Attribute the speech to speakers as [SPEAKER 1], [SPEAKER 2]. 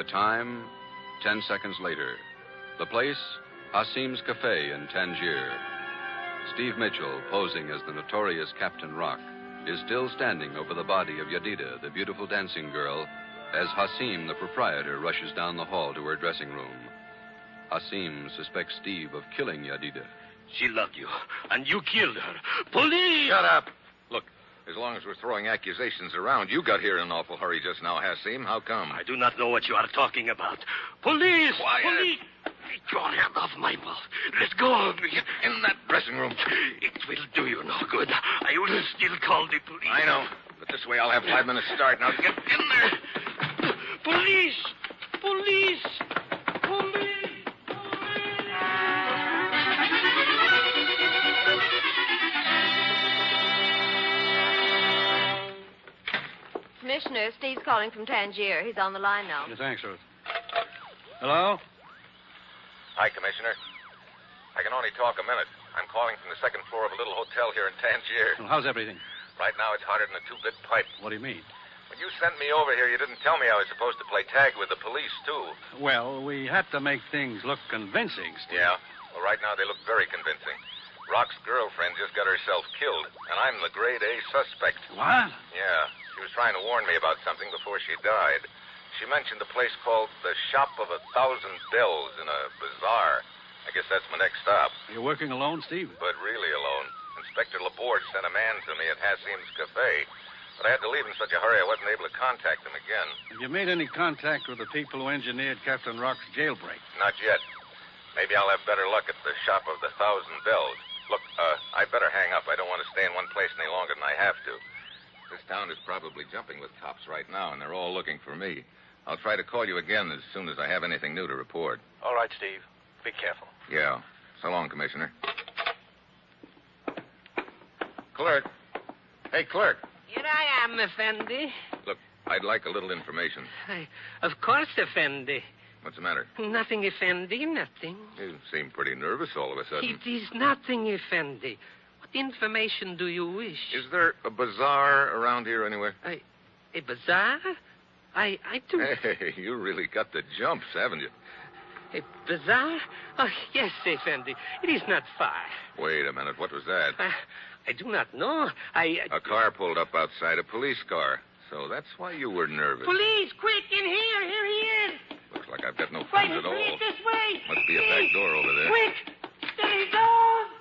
[SPEAKER 1] The time, 10 seconds later. The place, Hasim's Cafe in Tangier. Steve Mitchell, posing as the notorious Captain Rock, is still standing over the body of Yadida, the beautiful dancing girl, as Hasim, the proprietor, rushes down the hall to her dressing room. Hasim suspects Steve of killing Yadida.
[SPEAKER 2] She loved you, and you killed her. Police!
[SPEAKER 3] Shut up. Look, as long as we're throwing accusations around, you got here in an awful hurry just now, Hasim. How come?
[SPEAKER 2] I do not know what you are talking about. Police!
[SPEAKER 3] Quiet.
[SPEAKER 2] Police! Take your hand off my mouth. Let go of me.
[SPEAKER 3] In that dressing room.
[SPEAKER 2] It will do you no good. I will still call the police.
[SPEAKER 3] I know. But this way I'll have 5 minutes start. Now get in there.
[SPEAKER 2] Police! Police! Police!
[SPEAKER 4] Commissioner, Steve's calling from Tangier. He's on the line now.
[SPEAKER 5] Yeah, thanks, Ruth. Hello?
[SPEAKER 3] Hi, Commissioner. I can only talk a minute. I'm calling from the second floor of a little hotel here in Tangier.
[SPEAKER 5] Well, how's everything?
[SPEAKER 3] Right now it's hotter than a two-bit pipe.
[SPEAKER 5] What do you mean?
[SPEAKER 3] When you sent me over here, you didn't tell me I was supposed to play tag with the police, too.
[SPEAKER 5] Well, we had to make things look convincing, Steve.
[SPEAKER 3] Yeah? Well, right now they look very convincing. Rock's girlfriend just got herself killed, and I'm the grade A suspect.
[SPEAKER 5] What?
[SPEAKER 3] Yeah. She was trying to warn me about something before she died. She mentioned a place called the Shop of 1,000 Bells in a bazaar. I guess that's my next stop.
[SPEAKER 5] You're working alone, Steve?
[SPEAKER 3] But really alone. Inspector Laborde sent a man to me at Hasim's Cafe. But I had to leave in such a hurry I wasn't able to contact him again.
[SPEAKER 5] Have you made any contact with the people who engineered Captain Rock's jailbreak?
[SPEAKER 3] Not yet. Maybe I'll have better luck at the Shop of 1,000 Bells. Look, I better hang up. I don't want to stay in one place any longer than I have to. This town is probably jumping with cops right now, and they're all looking for me. I'll try to call you again as soon as I have anything new to report.
[SPEAKER 2] All right, Steve. Be careful.
[SPEAKER 3] Yeah. So long, Commissioner. Clerk. Hey, clerk.
[SPEAKER 6] Here I am, Effendi.
[SPEAKER 3] Look, I'd like a little information.
[SPEAKER 6] Of course, Effendi.
[SPEAKER 3] What's the matter?
[SPEAKER 6] Nothing, Effendi, nothing.
[SPEAKER 3] You seem pretty nervous all of a sudden.
[SPEAKER 6] It is nothing, Effendi. What information do you wish?
[SPEAKER 3] Is there a bazaar around here anywhere?
[SPEAKER 6] A bazaar? I do.
[SPEAKER 3] Hey, you really got the jumps, haven't you?
[SPEAKER 6] A bazaar? Oh, yes, Effendi. It is not far.
[SPEAKER 3] Wait a minute. What was that?
[SPEAKER 6] I do not know.
[SPEAKER 3] A car pulled up outside a police car. So that's why you were nervous.
[SPEAKER 6] Police, quick, in here. Here he is.
[SPEAKER 3] Looks like I've got no friends at all.
[SPEAKER 6] This way.
[SPEAKER 3] Must be a back door over there.
[SPEAKER 6] Quick. Steady, door.